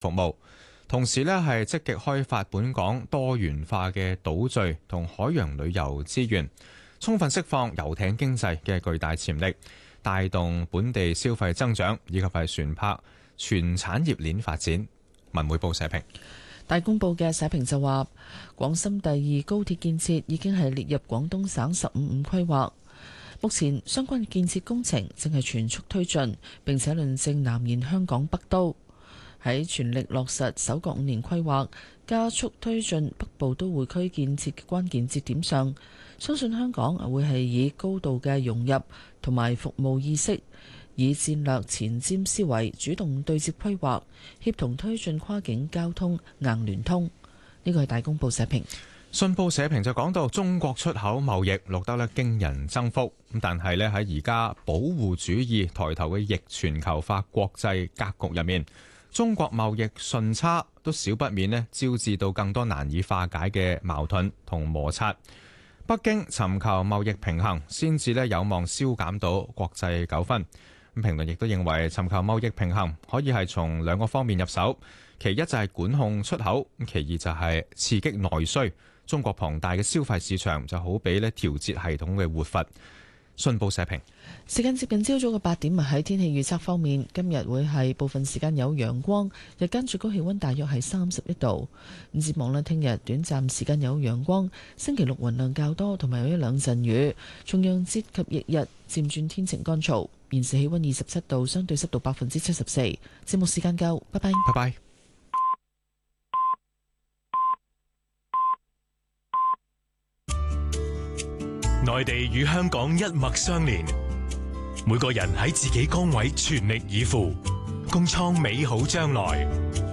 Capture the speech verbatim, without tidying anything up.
服務，同時咧係積極開發本港多元化嘅島嶼同海洋旅遊資源，充分釋放遊艇經濟嘅巨大潛力，帶動本地消費增長，以及係船舶全產業鏈發展。文匯報社評。 大公報嘅社評就話，廣深第二高鐵建設已經係列入廣東省十五五規劃，目前相關建設工程正係全速推進，並且論證南延香港北都。喺全力落實首個五年規劃，加速推進北部都會區建設嘅關鍵節點上，相信香港會係以高度嘅融入同埋服務意識，以戰略前瞻思維主動對接規劃，協同推進跨境交通硬聯通。呢個係大公報社評。 信報社評就講到，中國出口貿易錄得咧驚人增幅，咁但係咧喺而家保護主義抬頭嘅逆全球化國際格局入面，中國貿易順差都少不免咧招致到更多難以化解嘅矛盾同摩擦。北京尋求貿易平衡，先至咧有望消減到國際糾紛。咁評論亦都認為，尋求貿易平衡可以係從兩個方面入手，其一就係管控出口，其二就係刺激內需。中國龐大嘅消費市場就好比咧調節系統嘅活佛。信報社評。 時間接近朝早嘅八點，喺天氣預測方面，今日會係部分時間有陽光，日間最高氣溫大約係三十一度。咁展望咧，聽日短暫時間有陽光，星期六雲量較多，同埋有一兩陣雨。重陽節及翌日漸轉天晴乾燥。現時氣溫二十七度，相對濕度百分之七十四。節目時間夠，拜拜。 拜拜。 內地與香港一脈相連，每個人喺自己崗位全力以赴，共創美好將來。